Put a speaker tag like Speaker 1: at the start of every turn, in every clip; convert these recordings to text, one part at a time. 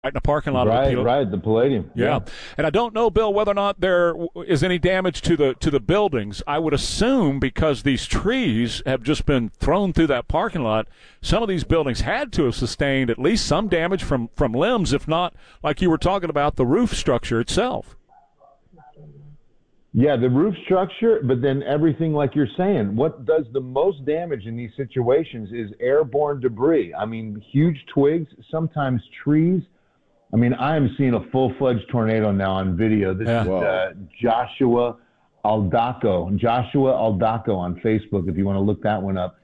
Speaker 1: Right in the parking lot
Speaker 2: Right,
Speaker 1: of the
Speaker 2: right, the Palladium.
Speaker 1: Yeah. And I don't know, Bill, whether or not there is any damage to the buildings. I would assume because these trees have just been thrown through that parking lot, some of these buildings had to have sustained at least some damage from limbs, if not, like you were talking about, the roof structure itself.
Speaker 2: Yeah, the roof structure, but then everything like you're saying. What does the most damage in these situations is airborne debris. I mean, huge twigs, sometimes trees. I mean, I am seeing a full-fledged tornado now on video. This is Joshua Aldaco. Joshua Aldaco on Facebook, if you want to look that one up.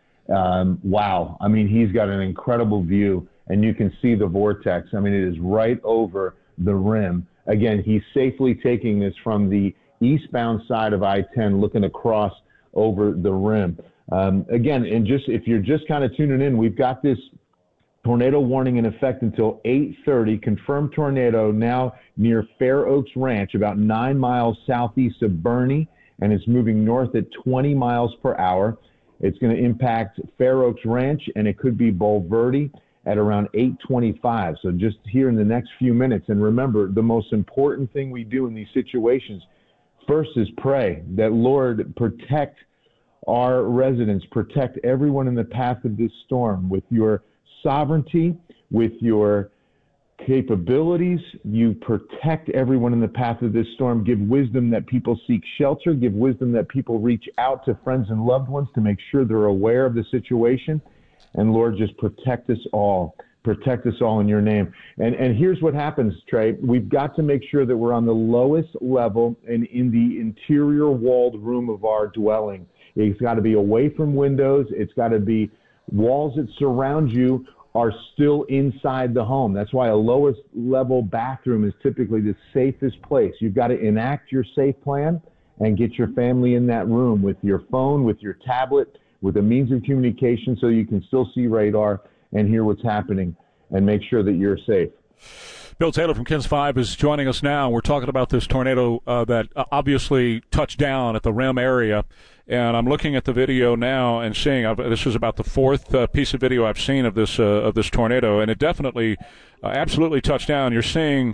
Speaker 2: Wow. I mean, he's got an incredible view, and you can see the vortex. I mean, it is right over the rim. Again, he's safely taking this from the eastbound side of I-10, looking across over the rim. Again, and just if you're just kind of tuning in, we've got this tornado warning in effect until 8:30. Confirmed tornado now near Fair Oaks Ranch, about 9 miles southeast of Bernie, and it's moving north at 20 miles per hour. It's going to impact Fair Oaks Ranch, and it could be Bulverde at around 8:25. So just here in the next few minutes. And remember, the most important thing we do in these situations first is pray that Lord protect our residents, protect everyone in the path of this storm with your sovereignty, with your capabilities. You protect everyone in the path of this storm. Give wisdom that people seek shelter. Give wisdom that people reach out to friends and loved ones to make sure they're aware of the situation. And Lord, just protect us all. Protect us all in your name. And here's what happens, Trey. We've got to make sure that we're on the lowest level and in the interior walled room of our dwelling. It's got to be away from windows. It's got to be walls that surround you are still inside the home. That's why a lowest level bathroom is typically the safest place. You've got to enact your safe plan and get your family in that room with your phone, with your tablet, with a means of communication so you can still see radar and hear what's happening and make sure that you're safe.
Speaker 1: Bill Taylor from KENS 5 is joining us now. We're talking about this tornado that obviously touched down at the rim area. And I'm looking at the video now and seeing this is about the fourth piece of video I've seen of this tornado, and it definitely, absolutely touched down. You're seeing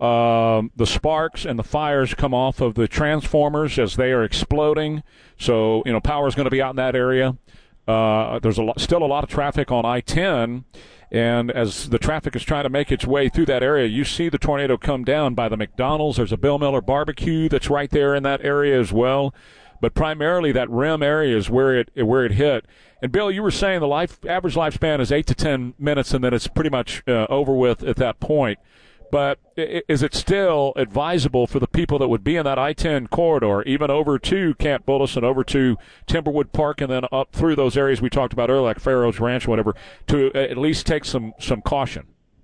Speaker 1: the sparks and the fires come off of the transformers as they are exploding. So power is going to be out in that area. There's still a lot of traffic on I-10. And as the traffic is trying to make its way through that area, you see the tornado come down by the McDonald's. There's a Bill Miller barbecue that's right there in that area as well. But primarily that rim area is where it hit. And, Bill, you were saying the average lifespan is 8 to 10 minutes, and then it's pretty much over with at that point. But is it still advisable for the people that would be in that I-10 corridor, even over to Camp Bullis and over to Timberwood Park and then up through those areas we talked about earlier, like Fair Oaks Ranch or whatever, to at least take some caution?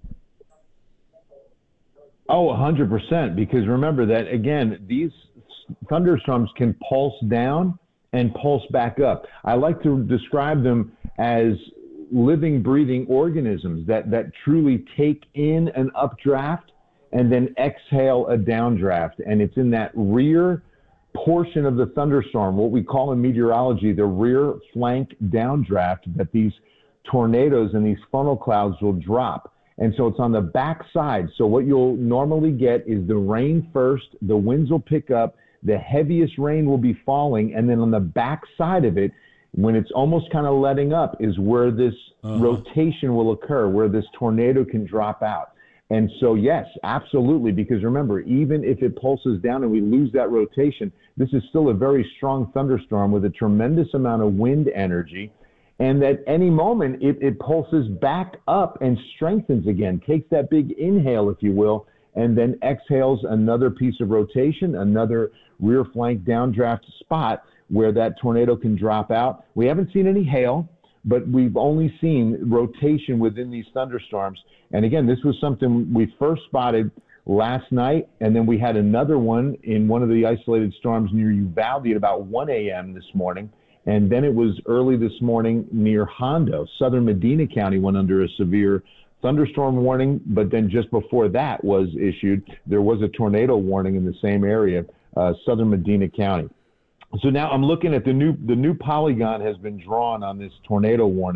Speaker 2: Oh, 100%, because remember that, again, these thunderstorms can pulse down and pulse back up. I like to describe them as living, breathing organisms that truly take in an updraft and then exhale a downdraft. And it's in that rear portion of the thunderstorm, what we call in meteorology the rear flank downdraft, that these tornadoes and these funnel clouds will drop. And so it's on the back side. So what you'll normally get is the rain first, the winds will pick up, the heaviest rain will be falling, and then on the back side of it, when it's almost kind of letting up, is where this rotation will occur, where this tornado can drop out. And so, yes, absolutely, because remember, even if it pulses down and we lose that rotation, this is still a very strong thunderstorm with a tremendous amount of wind energy. And at any moment, it pulses back up and strengthens again, takes that big inhale, if you will, and then exhales another piece of rotation, another rear flank downdraft spot where that tornado can drop out. We haven't seen any hail, but we've only seen rotation within these thunderstorms. And again, this was something we first spotted last night, and then we had another one in one of the isolated storms near Uvalde at about 1 a.m. this morning. And then it was early this morning near Hondo. Southern Medina County went under a severe thunderstorm warning, but then just before that was issued, there was a tornado warning in the same area, Southern Medina County. So now I'm looking at the new polygon has been drawn on this tornado warning,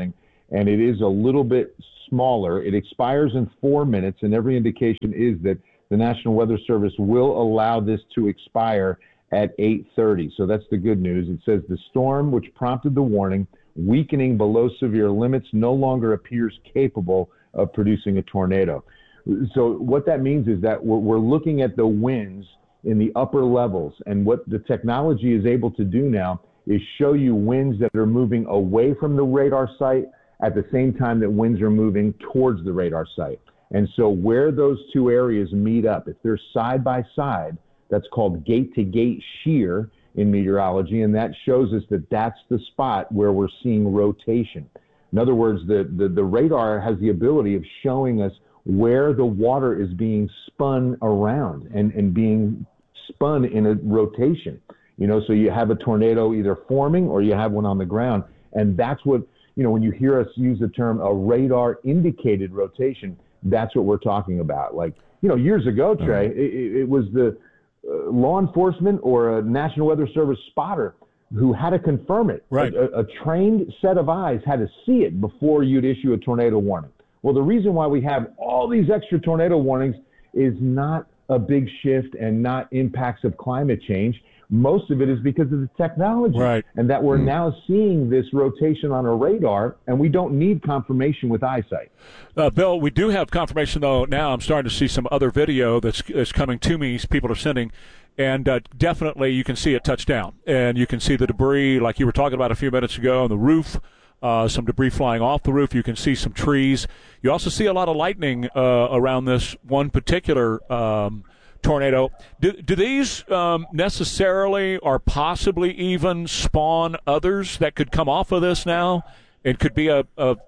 Speaker 2: and it is a little bit smaller. It expires in 4 minutes, and every indication is that the National Weather Service will allow this to expire at 8:30. So that's the good news. It says the storm, which prompted the warning, weakening below severe limits, no longer appears capable of producing a tornado. So what that means is that we're looking at the winds in the upper levels, and what the technology is able to do now is show you winds that are moving away from the radar site at the same time that winds are moving towards the radar site. And so where those two areas meet up, if they're side by side, that's called gate-to-gate shear in meteorology, and that shows us that that's the spot where we're seeing rotation. In other words, the radar has the ability of showing us where the water is being spun around and being spun in a rotation. So you have a tornado either forming or you have one on the ground, and that's what, when you hear us use the term a radar indicated rotation, that's what we're talking about. Like, years ago, Trey, it was the law enforcement or a National Weather Service spotter who had to confirm it.
Speaker 1: Right.
Speaker 2: A trained set of eyes had to see it before you'd issue a tornado warning. Well, the reason why we have all these extra tornado warnings is not a big shift and not impacts of climate change. Most of it is because of the technology,
Speaker 1: right,
Speaker 2: and that we're now seeing this rotation on a radar, and we don't need confirmation with eyesight.
Speaker 1: Bill, we do have confirmation, though. Now I'm starting to see some other video that's coming to me. People are sending, and definitely you can see it touch down, and you can see the debris, like you were talking about a few minutes ago, on the roof. Some debris flying off the roof. You can see some trees. You also see a lot of lightning around this one particular tornado. Do these necessarily or possibly even spawn others that could come off of this now? It could be a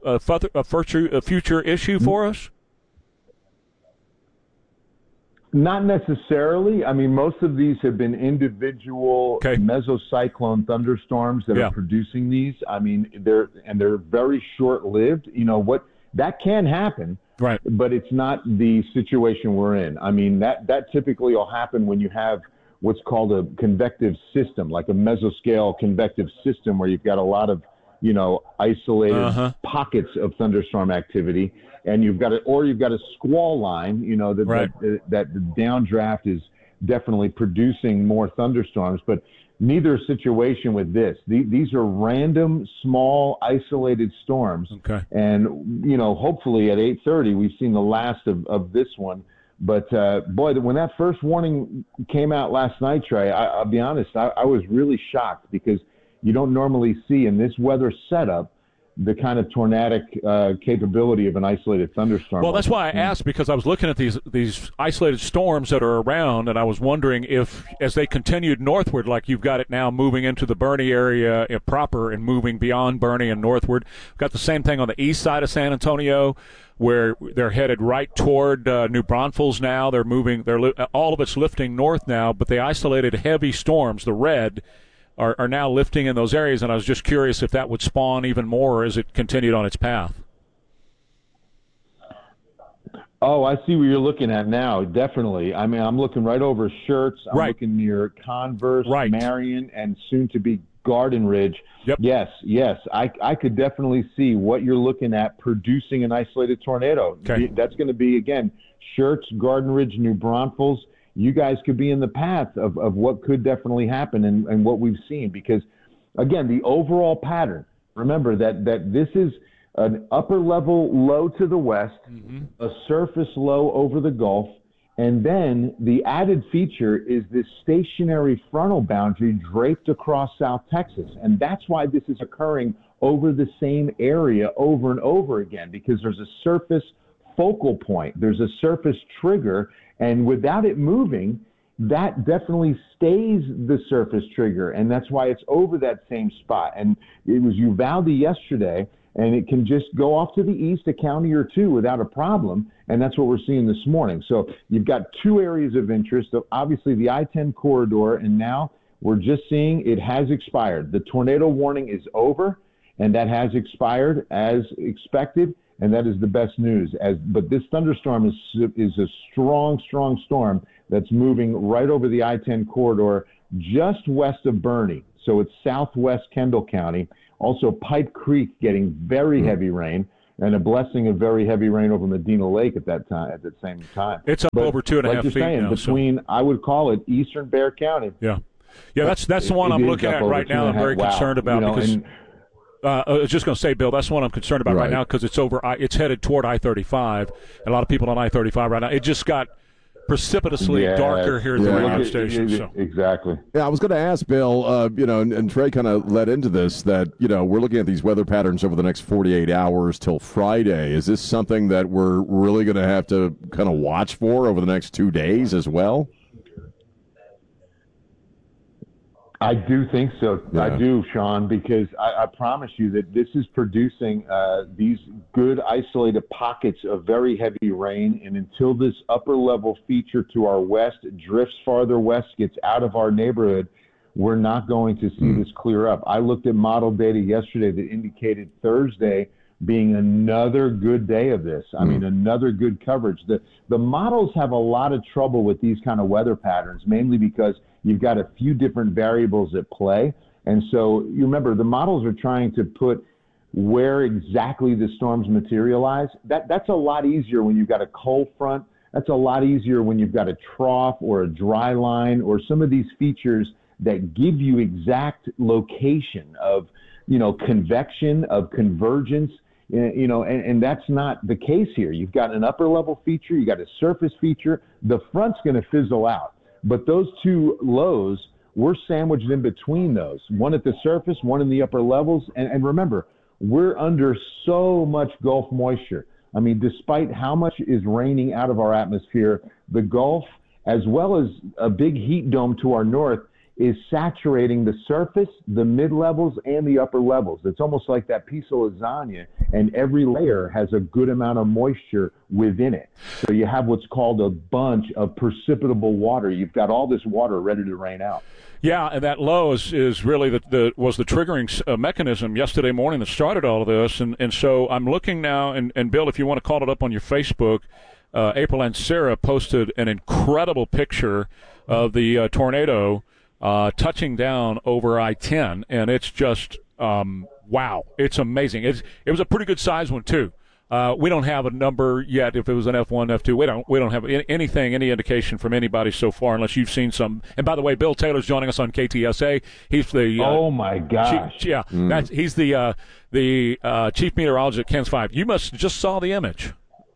Speaker 1: future issue for us?
Speaker 2: Not necessarily. I mean, most of these have been individual mesocyclone thunderstorms that are producing these. I mean, they're very short-lived. That can happen,
Speaker 1: right?
Speaker 2: But it's not the situation we're in. I mean, that typically will happen when you have what's called a convective system, like a mesoscale convective system, where you've got a lot of isolated pockets of thunderstorm activity. And you've got a squall line, that the downdraft is definitely producing more thunderstorms, but neither situation with this. These are random, small, isolated storms.
Speaker 1: Okay.
Speaker 2: And, hopefully at 8:30, we've seen the last of this one. But, boy, when that first warning came out last night, Trey, I'll be honest, I was really shocked, because you don't normally see in this weather setup the kind of tornadic capability of an isolated thunderstorm.
Speaker 1: Well, that's why I asked, because I was looking at these isolated storms that are around, and I was wondering if, as they continued northward, like you've got it now moving into the Bernie area proper and moving beyond Bernie and northward, we've got the same thing on the east side of San Antonio, where they're headed right toward New Braunfels now. They're moving. All of it's lifting north now, but the isolated heavy storms, the red, are now lifting in those areas, and I was just curious if that would spawn even more as it continued on its path.
Speaker 2: Oh, I see what you're looking at now, definitely. I mean, I'm looking right over Schertz. I'm looking near Converse, Marion, and soon-to-be Garden Ridge.
Speaker 1: Yep.
Speaker 2: Yes. I could definitely see what you're looking at producing an isolated tornado.
Speaker 1: Okay.
Speaker 2: That's going to be, again, Schertz, Garden Ridge, New Braunfels. You guys could be in the path of what could definitely happen and what we've seen, because, again, the overall pattern, remember that this is an upper level low to the west, a surface low over the Gulf, and then the added feature is this stationary frontal boundary draped across South Texas. And that's why this is occurring over the same area over and over again, because there's a surface focal point, there's a surface trigger, and without it moving, that definitely stays the surface trigger, and that's why it's over that same spot. And it was Uvalde yesterday, and it can just go off to the east a county or two without a problem, and that's what we're seeing this morning. So you've got two areas of interest, obviously the I-10 corridor, and now we're just seeing it has expired. The tornado warning is over, and that has expired as expected. And that is the best news. But this thunderstorm is a strong storm that's moving right over the I-10 corridor just west of Bernie. So it's southwest Kendall County. Also, Pipe Creek getting very heavy rain, and a blessing of very heavy rain over Medina Lake at that time. At the same time,
Speaker 1: it's up over 2.5 feet
Speaker 2: saying,
Speaker 1: now.
Speaker 2: Between, I would call it Eastern Bexar County.
Speaker 1: Yeah, that's the one I'm looking at right now. I'm very concerned about because. I was just going to say, Bill, that's the one I'm concerned about right now because it's headed toward I-35. A lot of people on I-35 right now. It just got precipitously darker here at the radio station. So.
Speaker 2: Exactly.
Speaker 3: Yeah, I was going to ask Bill, and Trey kind of led into this, that, we're looking at these weather patterns over the next 48 hours till Friday. Is this something that we're really going to have to kind of watch for over the next 2 days as well?
Speaker 2: I do think so. Yeah. I do, Sean, because I promise you that this is producing these good isolated pockets of very heavy rain. And until this upper level feature to our west drifts farther west, gets out of our neighborhood, we're not going to see this clear up. I looked at model data yesterday that indicated Thursday being another good day of this. I mean, another good coverage. The models have a lot of trouble with these kind of weather patterns, mainly because you've got a few different variables at play. And so you remember the models are trying to put where exactly the storms materialize. That's a lot easier when you've got a cold front. That's a lot easier when you've got a trough or a dry line or some of these features that give you exact location of, convection, of convergence. And that's not the case here. You've got an upper level feature, you got a surface feature. The front's going to fizzle out, but those two lows, we're sandwiched in between those, one at the surface, one in the upper levels. And remember, we're under so much Gulf moisture. I mean, despite how much is raining out of our atmosphere, the Gulf, as well as a big heat dome to our north, is saturating the surface, the mid-levels, and the upper levels. It's almost like that piece of lasagna, and every layer has a good amount of moisture within it. So you have what's called a bunch of precipitable water. You've got all this water ready to rain out.
Speaker 1: Yeah, and that low is really was the triggering mechanism yesterday morning that started all of this. And so I'm looking now, and Bill, if you want to call it up on your Facebook, April and Sarah posted an incredible picture of the tornado touching down over I-10, and it's just wow, it's amazing. It was a pretty good size one too. We don't have a number yet. If it was an F1, F2, we don't have anything, any indication from anybody so far, unless you've seen some. And by the way, Bill Taylor's joining us on KTSA. He's the
Speaker 2: oh my gosh,
Speaker 1: he's the chief meteorologist at KENS 5. You must just saw the image.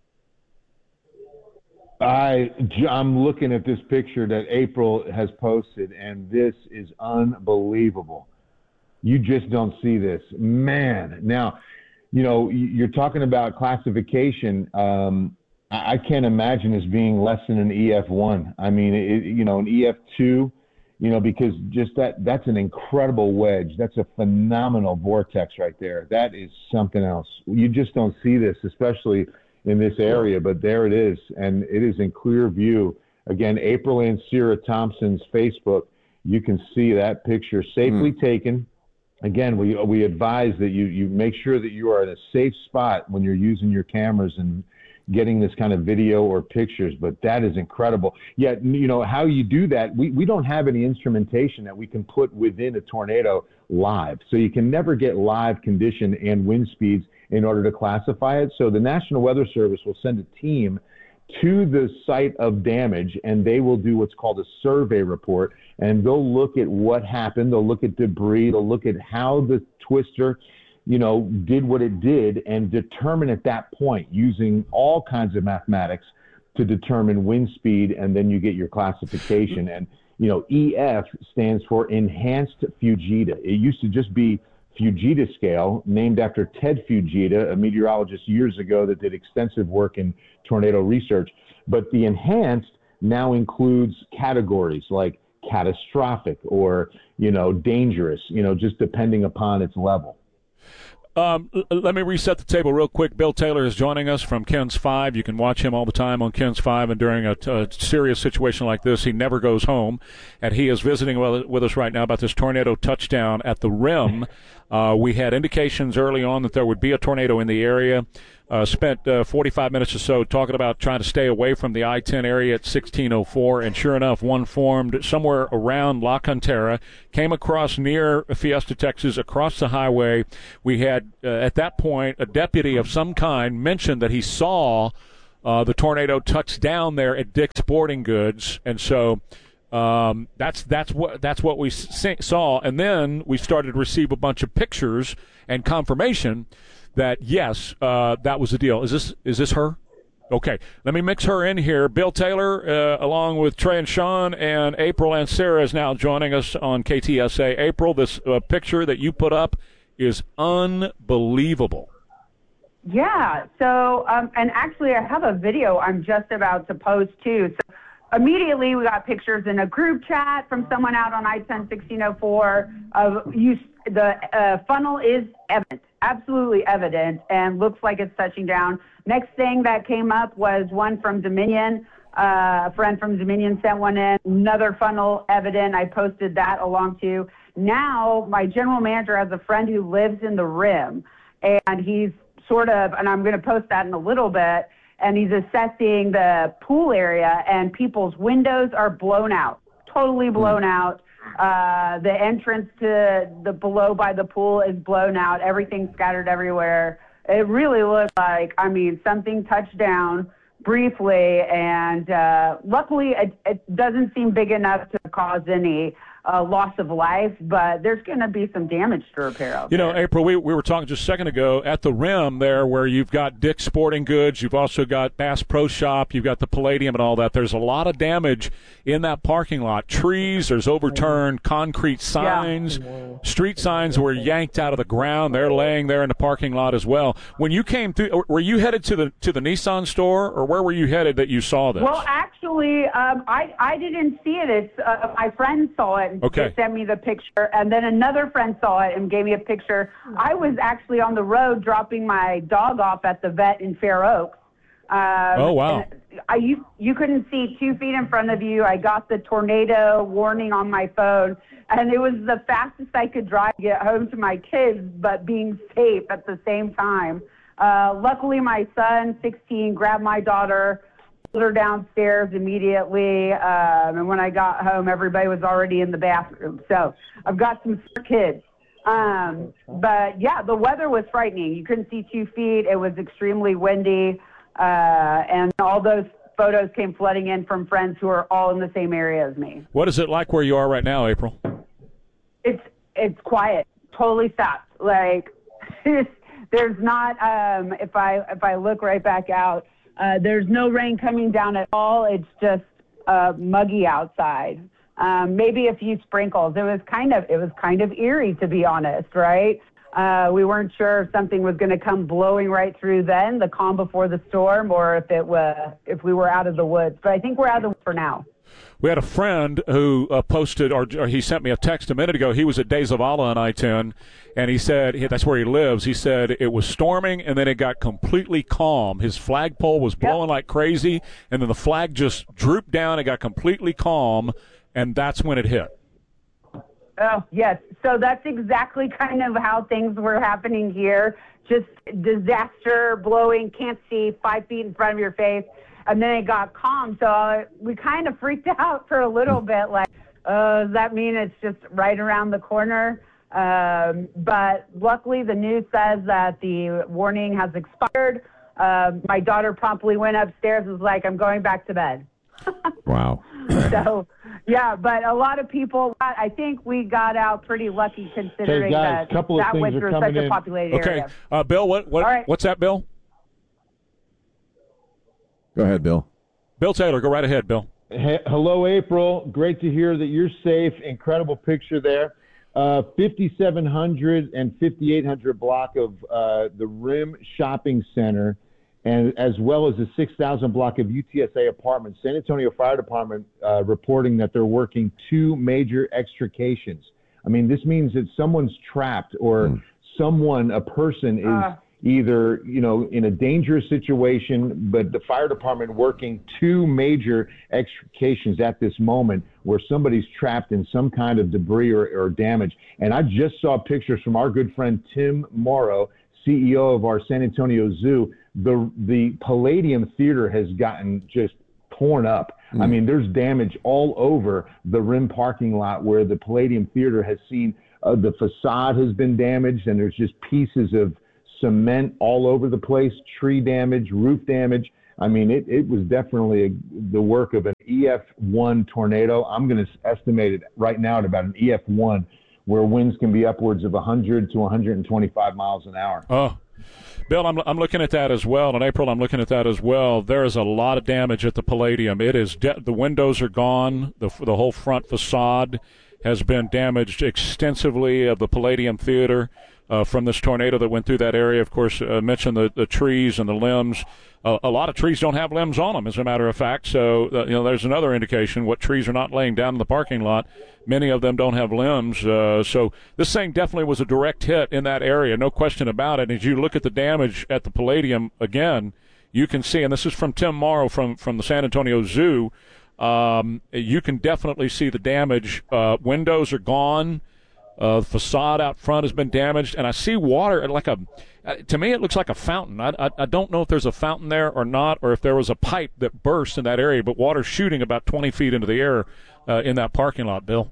Speaker 2: I'm looking at this picture that April has posted, and this is unbelievable. You just don't see this. Man, now, you're talking about classification. I can't imagine this being less than an EF1. I mean, an EF2, because just that's an incredible wedge. That's a phenomenal vortex right there. That is something else. You just don't see this, especially in this area, but there it is, and it is in clear view. Again, April and Sierra Thompson's Facebook, you can see that picture safely taken. Again, we advise that you make sure that you are in a safe spot when you're using your cameras and getting this kind of video or pictures, but that is incredible. Yet, how you do that, we don't have any instrumentation that we can put within a tornado live. So you can never get live condition and wind speeds in order to classify it. So the National Weather Service will send a team to the site of damage, and they will do what's called a survey report, and they'll look at what happened. They'll look at debris. They'll look at how the twister, did what it did, and determine at that point using all kinds of mathematics to determine wind speed, and then you get your classification. And, EF stands for Enhanced Fujita. It used to just be Fujita scale, named after Ted Fujita, a meteorologist years ago that did extensive work in tornado research. But the enhanced now includes categories like catastrophic or, dangerous, just depending upon its level.
Speaker 1: Let me reset the table real quick. Bill Taylor is joining us from KENS 5. You can watch him all the time on KENS 5, and during a serious situation like this, he never goes home. And he is visiting with us right now about this tornado touchdown at the rim. We had indications early on that there would be a tornado in the area. spent 45 minutes or so talking about trying to stay away from the I-10 area at 1604, and sure enough, one formed somewhere around La Cantera, came across near Fiesta, Texas, across the highway. We had, at that point, a deputy of some kind mentioned that he saw the tornado touch down there at Dick's Sporting Goods, and so that's what we saw. And then we started to receive a bunch of pictures and confirmation that yes, that was the deal. Is this her? Okay, let me mix her in here. Bill Taylor, along with Trey and Sean, and April and Sarah is now joining us on KTSA. April, this picture that you put up is unbelievable.
Speaker 4: Yeah. So, and actually, I have a video I'm just about to post too. So immediately, we got pictures in a group chat from someone out on I-10 1604 of the funnel is evident, absolutely evident, and looks like it's touching down. Next thing that came up was one from Dominion. A friend from Dominion sent one in. Another funnel evident. I posted that along too. Now, my general manager has a friend who lives in the Rim, and he's sort of, and I'm going to post that in a little bit, and he's assessing the pool area, and people's windows are blown out, totally blown out. The entrance to the below by the pool is blown out. Everything's scattered everywhere. It really looks like, something touched down briefly, and luckily it doesn't seem big enough to cause any loss of life, but there's going to be some damage to repair out there.
Speaker 1: April, we were talking just a second ago at the Rim there where you've got Dick's Sporting Goods, you've also got Bass Pro Shop, you've got the Palladium and all that. There's a lot of damage in that parking lot. Trees, there's overturned concrete signs. Yeah. Street signs were yanked out of the ground. They're laying there in the parking lot as well. When you came through, were you headed to the Nissan store, or where were you headed that you saw this?
Speaker 4: Well, actually, I didn't see it. It's my friend saw it.
Speaker 1: Okay.
Speaker 4: They sent me the picture, and then another friend saw it and gave me a picture. I was actually on the road dropping my dog off at the vet in Fair Oaks.
Speaker 1: Oh, wow.
Speaker 4: You couldn't see 2 feet in front of you. I got the tornado warning on my phone, and it was the fastest I could drive to get home to my kids, but being safe at the same time. Luckily, my son, 16, grabbed my daughter, her downstairs immediately, and when I got home, everybody was already in the bathroom. So I've got some kids. But yeah, the weather was frightening. You couldn't see 2 feet. It was extremely windy, and all those photos came flooding in from friends who are all in the same area as me.
Speaker 1: What is it like where you are right now, April?
Speaker 4: It's quiet, totally stopped. Like there's not. If I look right back out. There's no rain coming down at all. It's just muggy outside. Maybe a few sprinkles. It was kind of eerie, to be honest, right? We weren't sure if something was going to come blowing right through then, the calm before the storm, or if we were out of the woods. But I think we're out of the woods for now.
Speaker 1: We had a friend who posted, or he sent me a text a minute ago. He was at Days of Allah on I-10, and he said that's where he lives. He said it was storming, and then it got completely calm. His flagpole was blowing like crazy, and then the flag just drooped down. It got completely calm, and that's when it hit.
Speaker 4: Oh, yes. So that's exactly kind of how things were happening here. Just disaster blowing, can't see 5 feet in front of your face. And then it got calm, so we kind of freaked out for a little bit, like, does that mean it's just right around the corner? But luckily the news says that the warning has expired. My daughter promptly went upstairs and was like, I'm going back to bed.
Speaker 3: Wow.
Speaker 4: So, yeah, but a lot of people, I think we got out pretty lucky considering
Speaker 2: guys,
Speaker 4: that went through such a populated area.
Speaker 1: Okay, Bill, what's that, Bill?
Speaker 3: Go ahead, Bill.
Speaker 1: Bill Taylor, go right ahead, Bill.
Speaker 2: Hello, April. Great to hear that you're safe. Incredible picture there. 5700 and 5800 block of the Rim Shopping Center, and as well as the 6000 block of UTSA apartments. San Antonio Fire Department reporting that they're working 2 major extrications. I mean, this means that someone's trapped, or a person is either, in a dangerous situation, but the fire department working 2 major extrications at this moment where somebody's trapped in some kind of debris or damage. And I just saw pictures from our good friend Tim Morrow, CEO of our San Antonio Zoo, the Palladium Theater has gotten just torn up. I mean, there's damage all over the Rim parking lot where the Palladium Theater has seen the facade has been damaged, and there's just pieces of cement all over the place, tree damage, roof damage. I mean, it was definitely the work of an EF1 tornado. I'm going to estimate it right now at about an EF1, where winds can be upwards of 100 to 125 miles an hour.
Speaker 1: Oh, Bill, I'm looking at that as well. In April, I'm looking at that as well. There is a lot of damage at the Palladium. It is the windows are gone. The whole front facade has been damaged extensively of the Palladium Theater from this tornado that went through that area. Of course, mentioned the trees and the limbs. A lot of trees don't have limbs on them, as a matter of fact. So, there's another indication. What trees are not laying down in the parking lot, many of them don't have limbs. So this thing definitely was a direct hit in that area, no question about it. And as you look at the damage at the Palladium, again, you can see, and this is from Tim Morrow from the San Antonio Zoo, you can definitely see the damage. Windows are gone. The facade out front has been damaged, and I see water to me it looks like a fountain. I don't know if there's a fountain there or not, or if there was a pipe that burst in that area, but water's shooting about 20 feet into the air in that parking lot, Bill.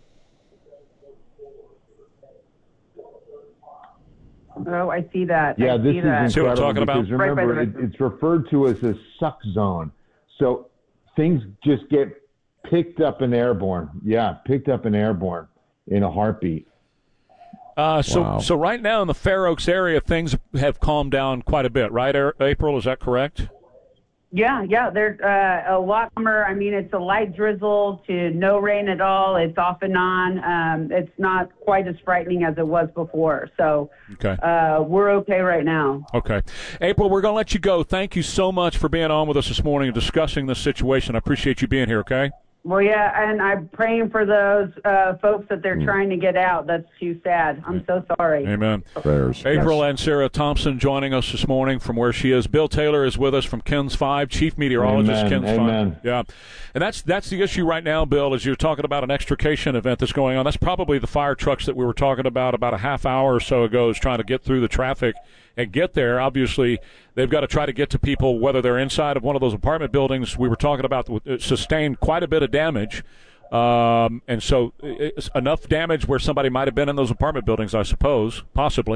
Speaker 4: Oh, I see that.
Speaker 2: Yeah, this is incredible.
Speaker 1: See what I'm talking about?
Speaker 2: Because remember, it's referred to as a suck zone. So things just get picked up and airborne. Yeah, picked up and airborne in a heartbeat.
Speaker 1: So right now in the Fair Oaks area, things have calmed down quite a bit, right, April? Is that correct?
Speaker 4: Yeah. There's a lot more. I mean, it's a light drizzle to no rain at all. It's off and on. It's not quite as frightening as it was before. So
Speaker 1: okay.
Speaker 4: We're okay right now.
Speaker 1: Okay. April, we're going to let you go. Thank you so much for being on with us this morning and discussing this situation. I appreciate you being here, okay?
Speaker 4: Well, yeah, and I'm praying for those folks that they're trying to get out. That's too sad. I'm so sorry.
Speaker 1: Amen.
Speaker 3: Prayers.
Speaker 1: April and Sarah Thompson joining us this morning from where she is. Bill Taylor is with us from KENS 5, Chief Meteorologist, KENS 5.
Speaker 2: Amen.
Speaker 1: Yeah, and that's the issue right now, Bill, as you're talking about an extrication event that's going on. That's probably the fire trucks that we were talking about a half hour or so ago is trying to get through the traffic and get there. Obviously, they've got to try to get to people, whether they're inside of one of those apartment buildings. We were talking about sustained quite a bit of damage. And so it's enough damage where somebody might have been in those apartment buildings, I suppose, possibly.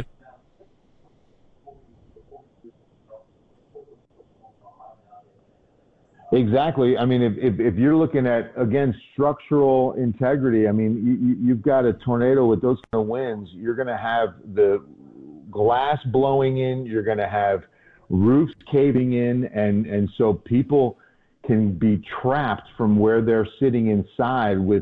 Speaker 2: Exactly. I mean, if you're looking at, again, structural integrity, I mean, you've got a tornado with those kind of winds, you're going to have the glass blowing in, you're going to have roofs caving in, and so people can be trapped from where they're sitting inside with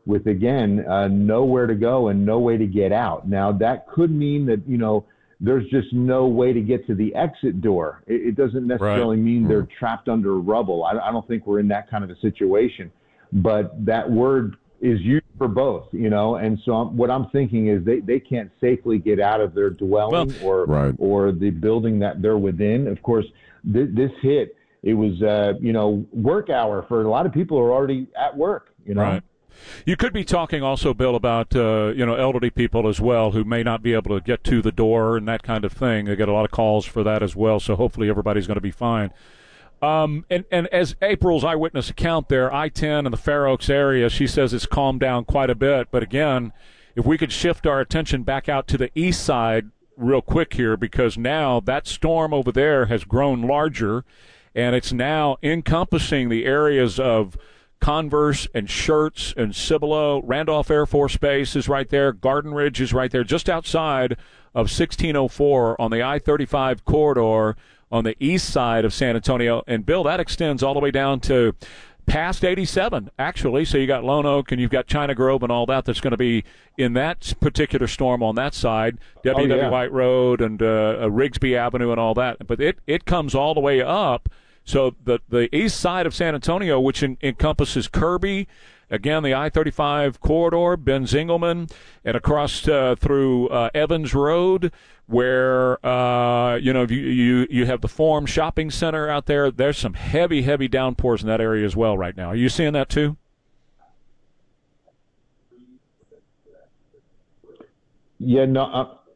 Speaker 2: again, nowhere to go and no way to get out. Now, that could mean that, there's just no way to get to the exit door. It doesn't necessarily mean they're trapped under rubble. I don't think we're in that kind of a situation, but that word is used for both, and so what I'm thinking is they can't safely get out of their dwelling or the building that they're within. Of course, this hit, it was, work hour for a lot of people who are already at work,
Speaker 1: Right. You could be talking also, Bill, about, elderly people as well who may not be able to get to the door and that kind of thing. They get a lot of calls for that as well, so hopefully everybody's going to be fine. And as April's eyewitness account there, I-10 in the Fair Oaks area, she says it's calmed down quite a bit. But again, if we could shift our attention back out to the east side real quick here, because now that storm over there has grown larger, and it's now encompassing the areas of Converse and Schertz and Cibolo. Randolph Air Force Base is right there. Garden Ridge is right there, just outside of 1604 on the I-35 corridor on the east side of San Antonio. And, Bill, that extends all the way down to past 87, actually. So you got Lone Oak and you've got China Grove and all that's going to be in that particular storm on that side, W.W. White Road and Rigsby Avenue and all that. But it comes all the way up. So the east side of San Antonio, which encompasses Kirby, again, the I-35 corridor, Ben Zingelman, and across through Evans Road, where, you have the Forum Shopping Center out there. There's some heavy, heavy downpours in that area as well right now. Are you seeing that too?
Speaker 2: Yeah, no,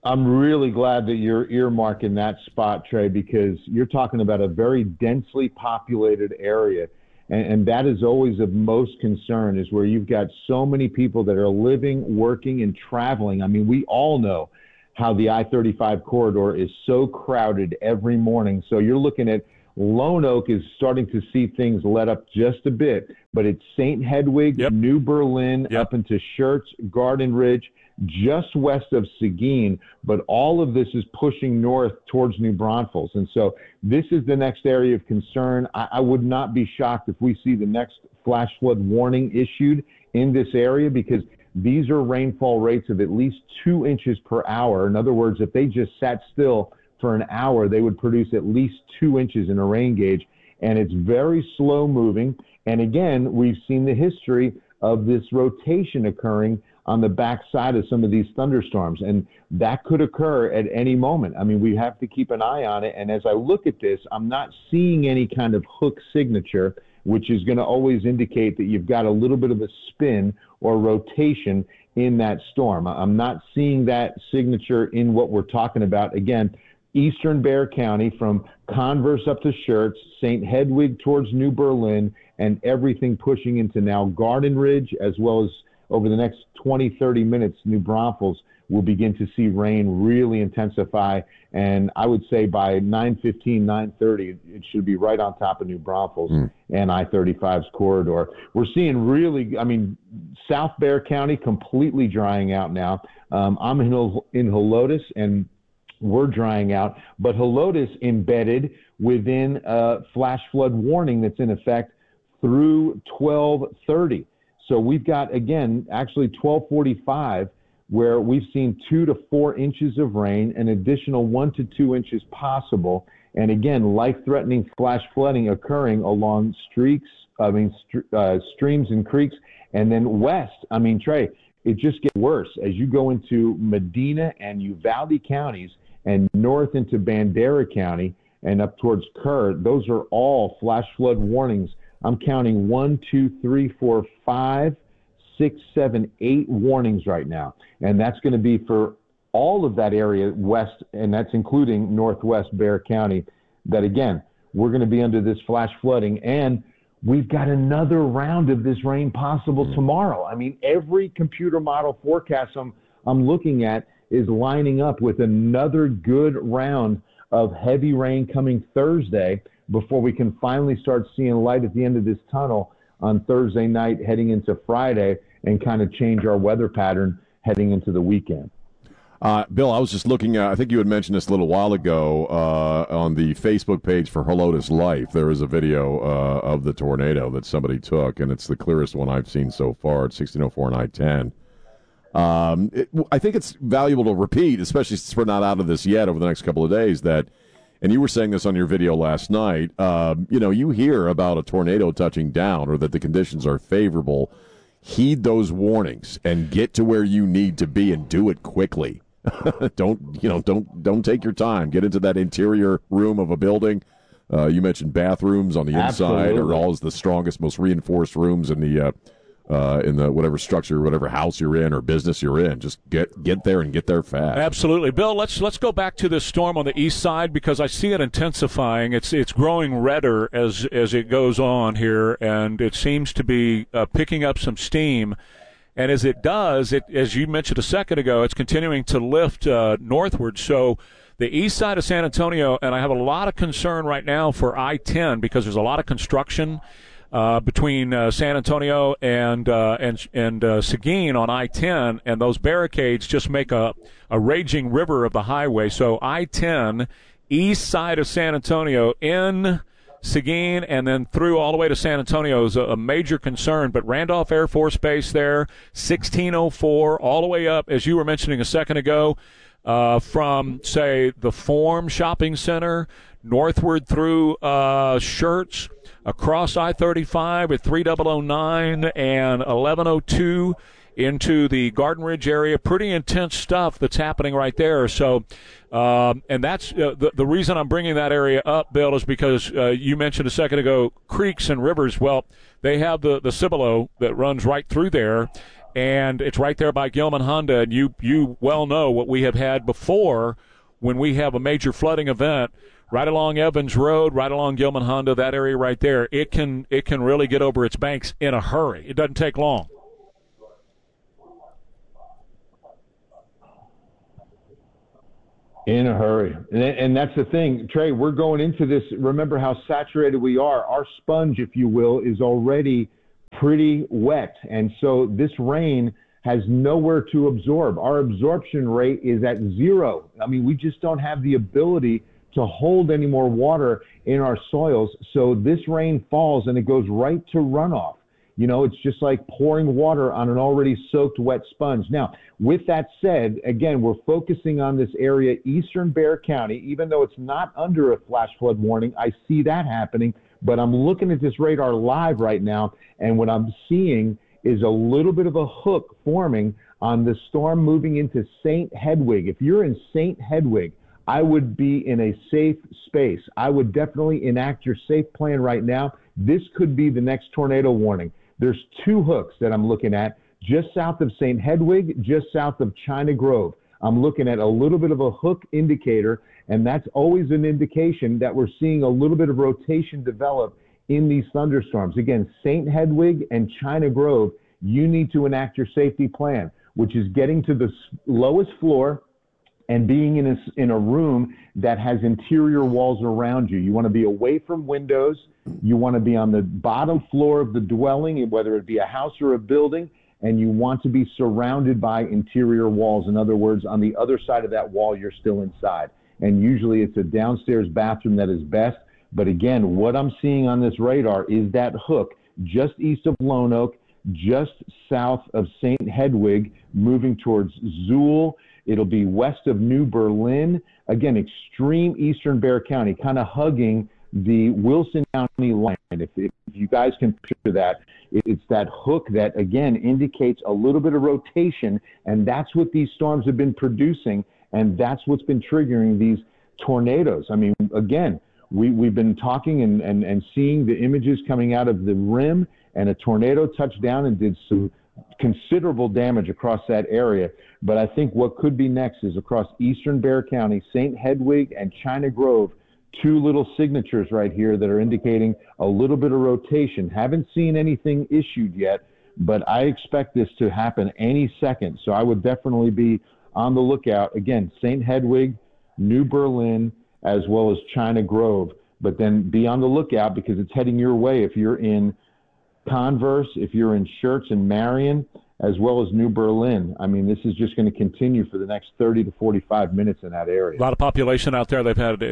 Speaker 2: I'm really glad that you're earmarking that spot, Trey, because you're talking about a very densely populated area. And that is always of most concern, is where you've got so many people that are living, working, and traveling. I mean, we all know how the I-35 corridor is so crowded every morning. So you're looking at Lone Oak is starting to see things let up just a bit, but it's St. Hedwig, New Berlin, up into Schertz, Garden Ridge, just west of Seguin, but all of this is pushing north towards New Braunfels. And so this is the next area of concern. I would not be shocked if we see the next flash flood warning issued in this area, because these are rainfall rates of at least 2 inches per hour. In other words, if they just sat still for an hour, they would produce at least 2 inches in a rain gauge. And it's very slow moving. And again, we've seen the history of this rotation occurring on the backside of some of these thunderstorms. And that could occur at any moment. I mean, we have to keep an eye on it. And as I look at this, I'm not seeing any kind of hook signature, which is going to always indicate that you've got a little bit of a spin or rotation in that storm. I'm not seeing that signature in what we're talking about. Again, eastern Bexar County from Converse up to Schertz, St. Hedwig towards New Berlin, and everything pushing into now Garden Ridge, as well as over the next 20, 30 minutes, New Braunfels will begin to see rain really intensify. And I would say by 9:15, 9:30, it should be right on top of New Braunfels and I-35's corridor. We're seeing really, I mean, South Bexar County completely drying out now. I'm in Helotes, and we're drying out, but Helotes embedded within a flash flood warning that's in effect through 12:30. So we've got, again, actually 12:45, where we've seen 2 to 4 inches of rain, an additional 1 to 2 inches possible. And again, life-threatening flash flooding occurring along streams and creeks. And then west, I mean, Trey, it just gets worse. As you go into Medina and Uvalde counties and north into Bandera County and up towards Kerr, those are all flash flood warnings. I'm counting 1, 2, 3, 4, 5, 6, 7, 8 warnings right now. And that's going to be for all of that area west, and that's including northwest Bexar County, that, again, we're going to be under this flash flooding. And we've got another round of this rain possible tomorrow. I mean, every computer model forecast I'm looking at is lining up with another good round of heavy rain coming Thursday before we can finally start seeing light at the end of this tunnel on Thursday night heading into Friday and kind of change our weather pattern heading into the weekend.
Speaker 3: Bill, I was just looking at, I think you had mentioned this a little while ago on the Facebook page for Helotes Life. There is a video of the tornado that somebody took, and it's the clearest one I've seen so far at 1604 and I-10. I think it's valuable to repeat, especially since we're not out of this yet over the next couple of days, that, and you were saying this on your video last night, you hear about a tornado touching down or that the conditions are favorable. Heed those warnings and get to where you need to be and do it quickly. Don't take your time. Get into that interior room of a building. You mentioned bathrooms on the inside are always the strongest, most reinforced rooms in the whatever structure, whatever house you're in or business you're in. Just get there and get there fast.
Speaker 1: Absolutely. Bill, let's go back to this storm on the east side, because I see it intensifying. It's growing redder as it goes on here, and it seems to be picking up some steam. And as it does, as you mentioned a second ago, it's continuing to lift northward. So the east side of San Antonio, and I have a lot of concern right now for I-10 because there's a lot of construction between San Antonio and Seguin on I-10, and those barricades just make a raging river of the highway. So I-10, east side of San Antonio, in Seguin and then through all the way to San Antonio is a major concern. But Randolph Air Force Base there, 1604, all the way up, as you were mentioning a second ago, from, say, the Forum Shopping Center, northward through Schertz, across I-35 at 3009 and 1102 into the Garden Ridge area. Pretty intense stuff that's happening right there. So, and that's the reason I'm bringing that area up, Bill, is because you mentioned a second ago creeks and rivers. Well, they have the Cibolo that runs right through there. and it's right there by Gilman Honda. And you well know what we have had before when we have a major flooding event right along Evans Road, right along Gilman Honda, that area right there. It can really get over its banks in a hurry. It doesn't take long.
Speaker 2: In a hurry. And that's the thing, Trey, we're going into this. Remember how saturated we are. Our sponge, if you will, is already pretty wet. And so this rain has nowhere to absorb. Our absorption rate is at 0. I mean, we just don't have the ability to hold any more water in our soils. So this rain falls and it goes right to runoff. You know, it's just like pouring water on an already soaked wet sponge. Now, with that said, again, we're focusing on this area, eastern Bexar County, even though it's not under a flash flood warning. I see that happening, but I'm looking at this radar live right now, and what I'm seeing is a little bit of a hook forming on the storm moving into St. Hedwig. If you're in St. Hedwig, I would be in a safe space. I would definitely enact your safe plan right now. This could be the next tornado warning. There's 2 hooks that I'm looking at just south of St. Hedwig, just south of China Grove. I'm looking at a little bit of a hook indicator, and that's always an indication that we're seeing a little bit of rotation develop in these thunderstorms. Again, St. Hedwig and China Grove, you need to enact your safety plan, which is getting to the lowest floor and being in a room that has interior walls around you. You want to be away from windows. You want to be on the bottom floor of the dwelling, whether it be a house or a building, and you want to be surrounded by interior walls. In other words, on the other side of that wall, you're still inside. And usually it's a downstairs bathroom that is best. But again, what I'm seeing on this radar is that hook just east of Lone Oak, just south of St. Hedwig, moving towards Zool. It'll be west of New Berlin. Again, extreme eastern Bexar County, kind of hugging the Wilson County line. If you guys can picture that, it's that hook that, again, indicates a little bit of rotation, and that's what these storms have been producing, and that's what's been triggering these tornadoes. I mean, again, we've been talking and seeing the images coming out of the rim, and a tornado touched down and did some considerable damage across that area. But I think what could be next is across eastern Bexar County, St. Hedwig and China Grove, 2 little signatures right here that are indicating a little bit of rotation. Haven't seen anything issued yet, but I expect this to happen any second. So I would definitely be on the lookout. Again, St. Hedwig, New Berlin, as well as China Grove. But then be on the lookout because it's heading your way if you're in Converse, if you're in Schertz and Marion, as well as New Berlin. I mean, this is just going to continue for the next 30 to 45 minutes in that area.
Speaker 1: A lot of population out there. They've had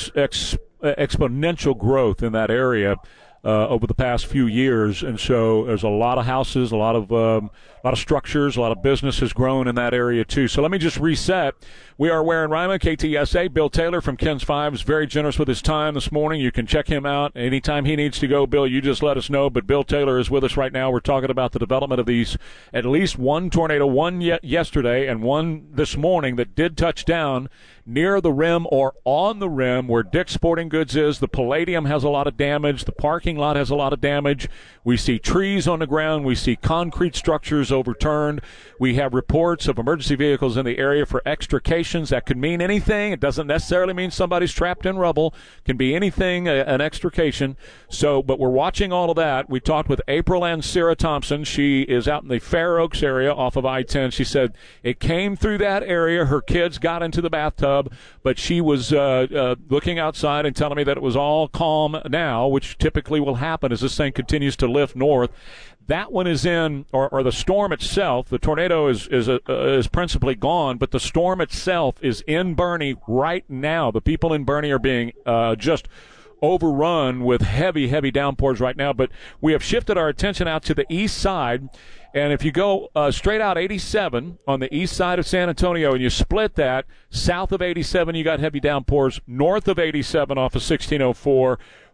Speaker 1: exponential growth in that area over the past few years, and so there's a lot of houses, a lot of structures, a lot of business has grown in that area too. So let me just reset. We are Ware and Ryman, KTSA. Bill Taylor from KENS 5 is very generous with his time this morning. You can check him out anytime he needs to go. Bill, you just let us know. But Bill Taylor is with us right now. We're talking about the development of these, at least one tornado, one yesterday and one this morning that did touch down near the rim or on the rim where Dick's Sporting Goods is. The Palladium has a lot of damage. The parking lot has a lot of damage. We see trees on the ground. We see concrete structures overturned. We have reports of emergency vehicles in the area for extrications. That could mean anything. It doesn't necessarily mean somebody's trapped in rubble. It can be anything, an extrication. So, but we're watching all of that. We talked with April Ann Sarah Thompson. She is out in the Fair Oaks area off of I-10. She said it came through that area. Her kids got into the bathtub, but she was looking outside and telling me that it was all calm now, which typically will happen as this thing continues to lift north. That one is in, or the storm itself. The tornado is principally gone, but the storm itself is in Bernie right now. The people in Bernie are being just overrun with heavy, heavy downpours right now. But we have shifted our attention out to the east side. And if you go straight out 87 on the east side of San Antonio and you split that, south of 87 you got heavy downpours. North of 87 off of 1604,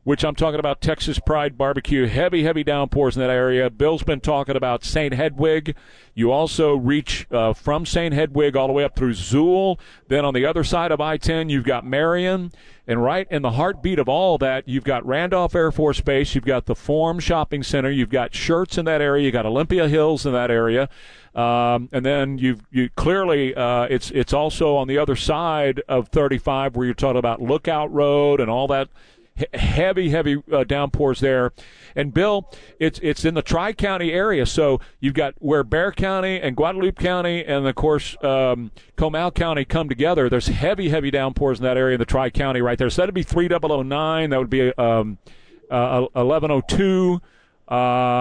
Speaker 1: which I'm talking about Texas Pride Barbecue. Heavy, heavy downpours in that area. Bill's been talking about St. Hedwig. You also reach from St. Hedwig all the way up through Zool. Then on the other side of I-10, you've got Marion. And right in the heartbeat of all that, you've got Randolph Air Force Base. You've got the Forum Shopping Center. You've got Schertz in that area. You've got Olympia Hills in that area. And then you clearly it's also on the other side of 35 where you're talking about Lookout Road and all that. Heavy downpours there. And Bill, it's in the Tri-County area, so you've got where Bexar County and Guadalupe County and, of course, Comal County come together. There's heavy downpours in that area in the Tri-County right there. So that would be 3009. That would be 1102.